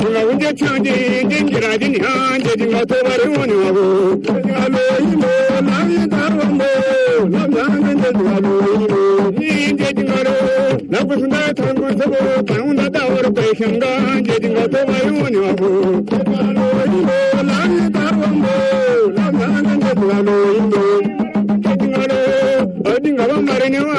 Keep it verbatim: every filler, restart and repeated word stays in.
Nga unje chanje dingira dinya jadi ngato bare woni wabo. Alo ilo na yita wambo na nanga jadi alo ilo. Inje dingaro na kusunda tango sabo paunda da or peshanga jadi ngato bare woni wabo. Alo ilo na yita wambo na nanga jadi alo ilo. Dingaro dingaro mare ne